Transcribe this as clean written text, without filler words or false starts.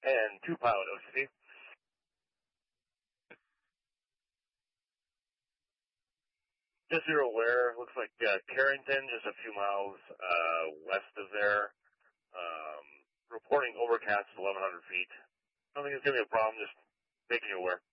and 2 pilot OCC. Just so you're aware, looks like Carrington, just a few miles west of there, reporting overcast at 1,100 feet. I don't think it's going to be a problem, just making you aware.